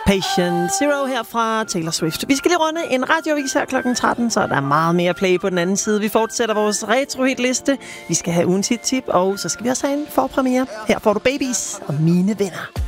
Patient Zero her fra Taylor Swift. Vi skal lige runde en radioavis her klokken 13, så der er meget mere play på den anden side. Vi fortsætter vores retro-hit-liste. Vi skal have ugens hit-tip, og så skal vi også have en forpremiere. Her får du Babies og Mine Venner.